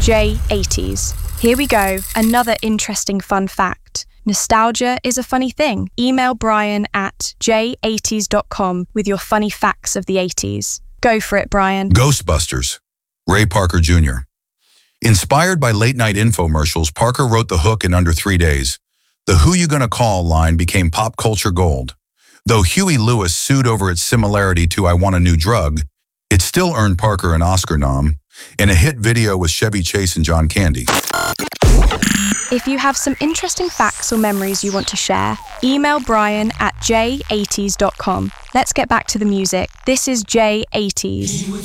J80s. Here we go, another interesting fun fact. Nostalgia is a funny thing. Email Brian at j80s.com with your funny facts of the 80s. Go for it, Brian. Ghostbusters. Ray Parker Jr. Inspired by late-night infomercials, Parker wrote the hook in under 3 days. The "Who You Gonna Call" line became pop culture gold. Though Huey Lewis sued over its similarity to "I Want a New Drug," it still earned Parker an Oscar nom in a hit video with Chevy Chase and John Candy. If you have some interesting facts or memories you want to share, email Brian at j80s.com. Let's get back to the music. This is J80s.